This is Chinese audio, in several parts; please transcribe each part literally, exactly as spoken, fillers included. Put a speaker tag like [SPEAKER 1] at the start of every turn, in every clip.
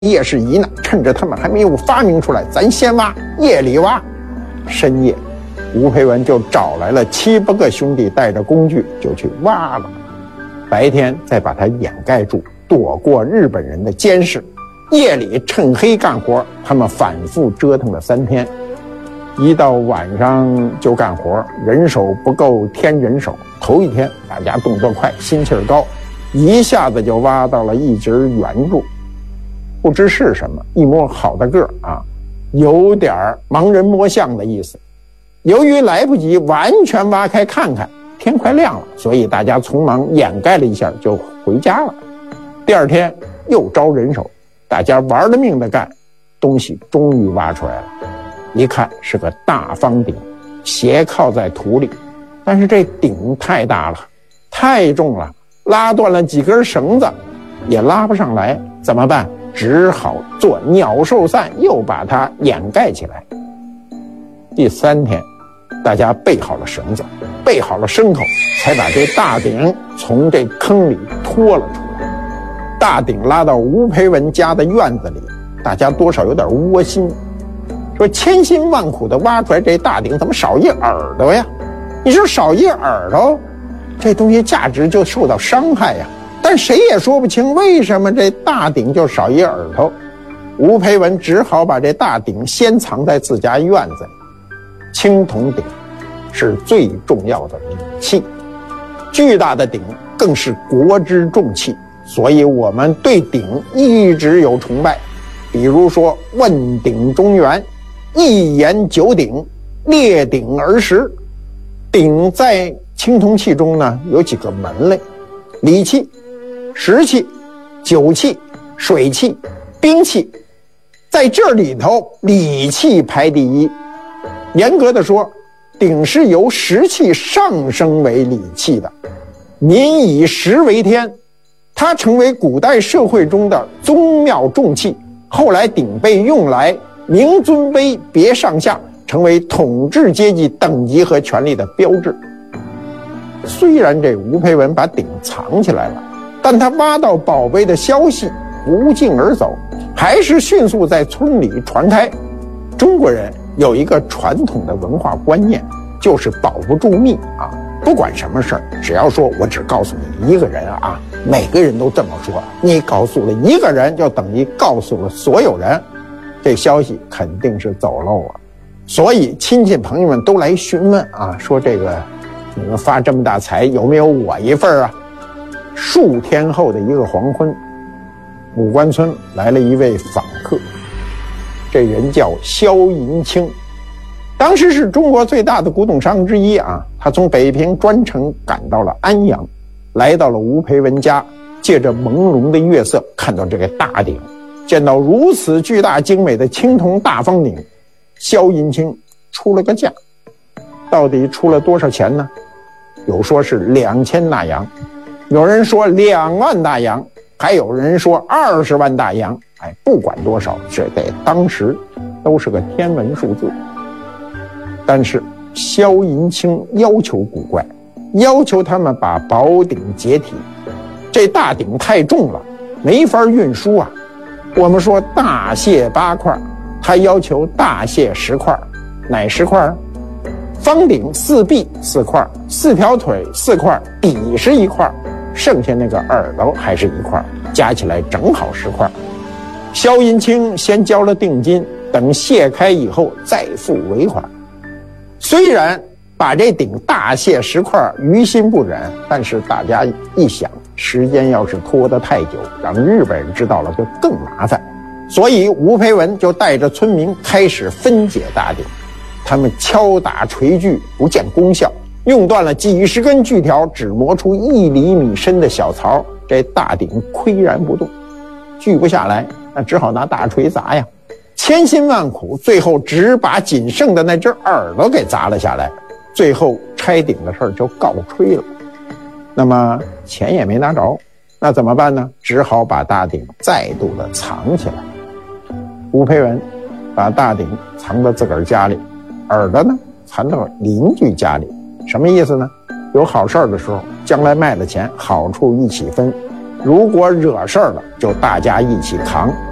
[SPEAKER 1] 夜视仪呢，趁着他们还没有发明出来，咱先挖，夜里挖。深夜，吴培文就找来了七八个兄弟，带着工具就去挖了。白天再把它掩盖住，躲过日本人的监视。夜里趁黑干活，他们反复折腾了三天。一到晚上就干活，人手不够添人手。头一天大家动作快，心气儿高，一下子就挖到了一截圆柱，不知是什么，一摸好大个啊，有点盲人摸象的意思。由于来不及完全挖开看看，天快亮了，所以大家匆忙掩盖了一下就回家了。第二天又招人手，大家玩了命的干，东西终于挖出来了。一看是个大方鼎，斜靠在土里，但是这鼎太大了，太重了，拉断了几根绳子也拉不上来，怎么办？只好做鸟兽散，又把它掩盖起来。第三天大家备好了绳子，备好了牲口，才把这大鼎从这坑里拖了出来。大鼎拉到吴培文家的院子里，大家多少有点窝心，说千辛万苦的挖出来这大鼎，怎么少一耳朵呀？你说少一耳朵，这东西价值就受到伤害呀。但谁也说不清为什么这大鼎就少一耳朵。吴培文只好把这大鼎先藏在自家院子里。青铜鼎是最重要的礼器，巨大的鼎更是国之重器，所以我们对鼎一直有崇拜。比如说问鼎中原，一言九鼎，列鼎而食。鼎在青铜器中呢有几个门类：礼器、食器、酒器、水器、兵器。在这里头，礼器排第一。严格的说，鼎是由食器上升为礼器的。民以食为天，它成为古代社会中的宗庙重器。后来鼎被用来明尊卑别上下，成为统治阶级等级和权力的标志。虽然这吴培文把鼎藏起来了，但他挖到宝贝的消息不胫而走，还是迅速在村里传开。中国人有一个传统的文化观念，就是保不住密啊！不管什么事儿，只要说我只告诉你一个人啊，每个人都这么说，你告诉了一个人，就等于告诉了所有人，这消息肯定是走漏了。所以亲戚朋友们都来询问啊，说这个你们发这么大财，有没有我一份啊？数天后的一个黄昏，武关村来了一位访客，这人叫萧银清，当时是中国最大的古董商之一啊。他从北平专程赶到了安阳，来到了吴培文家，借着朦胧的月色看到这个大鼎，见到如此巨大精美的青铜大方鼎，萧银清出了个价。到底出了多少钱呢？有说是两千大洋，有人说两万大洋，还有人说二十万大洋。哎，不管多少，这在当时都是个天文数字。但是萧银清要求古怪，要求他们把宝鼎解体。这大鼎太重了，没法运输啊。我们说大卸八块，他要求大卸十块。哪十块？方鼎四臂四块，四条腿四块，底是一块，剩下那个耳朵还是一块，加起来正好十块。萧银清先交了定金，等卸开以后再付尾款。虽然把这鼎大卸十块于心不忍，但是大家一想，时间要是拖得太久，让日本人知道了就更麻烦。所以吴培文就带着村民开始分解大鼎。他们敲打锤锯不见功效，用断了几十根锯条，只磨出一厘米深的小槽，这大鼎岿然不动，锯不下来，那只好拿大锤砸呀。千辛万苦，最后只把仅剩的那只耳朵给砸了下来，最后拆鼎的事儿就告吹了。那么钱也没拿着，那怎么办呢？只好把大鼎再度的藏起来。吴培文把大鼎藏到自个儿家里，耳朵呢藏到邻居家里。什么意思呢？有好事的时候，将来卖了钱，好处一起分；如果惹事儿了，就大家一起扛。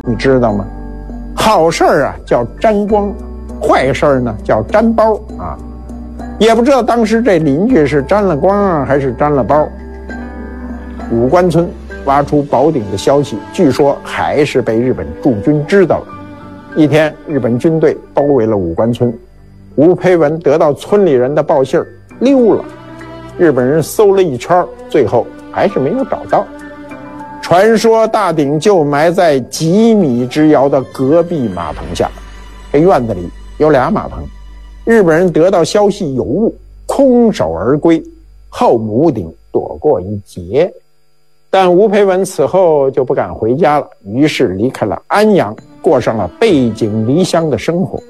[SPEAKER 1] 你知道吗？好事儿啊叫沾光，坏事儿呢叫沾包啊。也不知道当时这邻居是沾了光啊还是沾了包。武关村挖出宝鼎的消息，据说还是被日本驻军知道了。一天，日本军队包围了武关村，吴培文得到村里人的报信儿，溜了。日本人搜了一圈，最后还是没有找到。传说大鼎就埋在几米之遥的隔壁马棚下，这院子里有俩马棚。日本人得到消息有误，空手而归，后母鼎躲过一劫。但吴培文此后就不敢回家了，于是离开了安阳，过上了背井离乡的生活。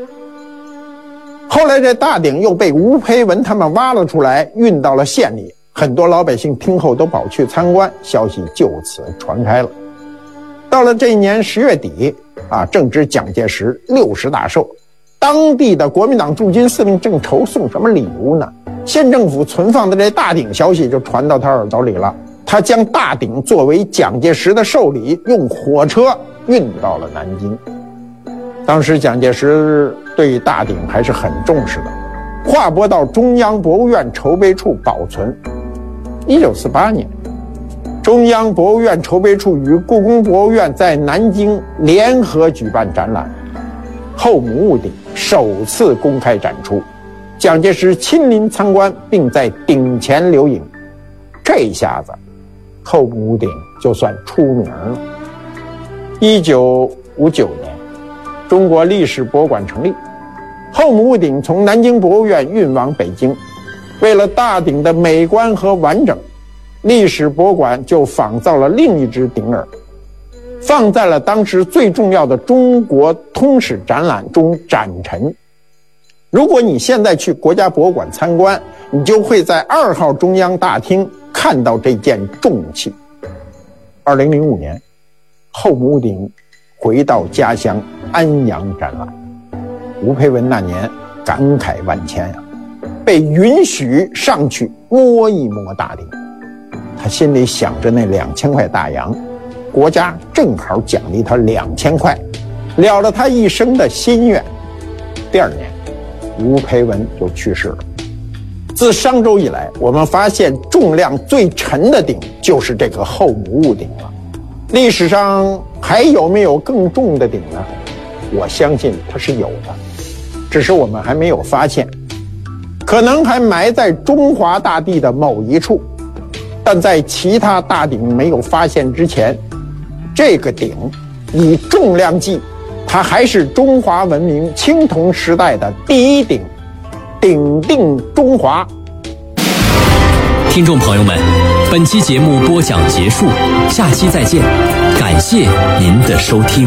[SPEAKER 1] 后来这大鼎又被吴培文他们挖了出来，运到了县里，很多老百姓听后都跑去参观，消息就此传开了。到了这一年十月底啊，正值蒋介石六十大寿，当地的国民党驻军司令正筹送什么礼物呢？县政府存放的这大鼎消息就传到他耳朵里了。他将大鼎作为蒋介石的寿礼，用火车运到了南京。当时蒋介石对大鼎还是很重视的，划拨到中央博物院筹备处保存。一九四八年，中央博物院筹备处与故宫博物院在南京联合举办展览，后母戊鼎首次公开展出，蒋介石亲临参观，并在鼎前留影。这一下子后母戊鼎就算出名了。一九五九年，中国历史博物馆成立，后母戊鼎从南京博物院运往北京。为了大鼎的美观和完整，历史博物馆就仿造了另一只鼎耳，放在了当时最重要的中国通史展览中展陈。如果你现在去国家博物馆参观，你就会在二号中央大厅看到这件重器。二零零五年，后母戊鼎回到家乡安阳展览，吴培文那年感慨万千呀、啊，被允许上去摸一摸大鼎。他心里想着那两千块大洋，国家正好奖励他两千块，了了他一生的心愿。第二年，吴培文就去世了。自商周以来，我们发现重量最沉的鼎就是这个后母戊鼎了。历史上还有没有更重的鼎呢？我相信它是有的，只是我们还没有发现，可能还埋在中华大地的某一处。但在其他大鼎没有发现之前，这个鼎以重量计，它还是中华文明青铜时代的第一鼎，鼎定中华。
[SPEAKER 2] 听众朋友们，本期节目播讲结束，下期再见，感谢您的收听。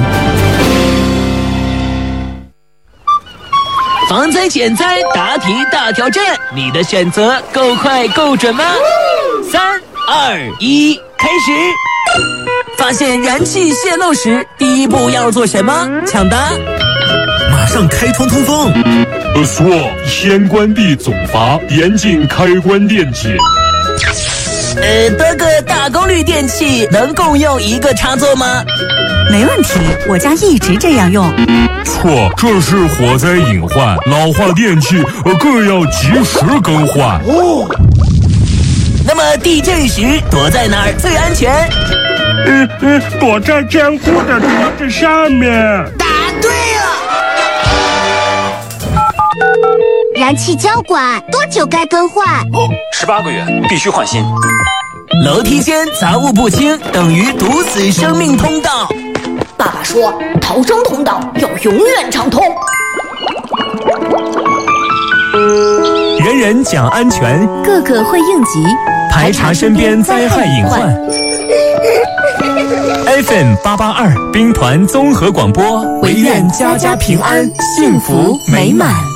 [SPEAKER 3] 防灾减灾答题大挑战，你的选择够快够准吗？三二一，开始！发现燃气泄漏时，第一步要做什么？抢答。
[SPEAKER 4] 马上开窗通风。
[SPEAKER 5] 说，先关闭总阀，严禁开关电器。
[SPEAKER 3] 呃，多个大功率电器能共用一个插座吗？
[SPEAKER 6] 没问题，我家一直这样用。
[SPEAKER 5] 错，这是火灾隐患，老化电器更要及时更换。
[SPEAKER 3] 哦。那么地震时躲在哪儿最安全？
[SPEAKER 5] 嗯嗯，躲在坚固的桌子上面。
[SPEAKER 3] 答对了。
[SPEAKER 7] 燃气交管多久该更换？
[SPEAKER 8] 哦，十八个月，必须换新。
[SPEAKER 3] 楼梯间杂物不清，等于堵死生命通道。
[SPEAKER 9] 爸爸说，逃生通道要永远畅通。
[SPEAKER 4] 人人讲安全，
[SPEAKER 6] 个个会应急，
[SPEAKER 4] 排查身边灾害隐患。F M 八八二兵团综合广播，唯愿家家平安，幸福美满。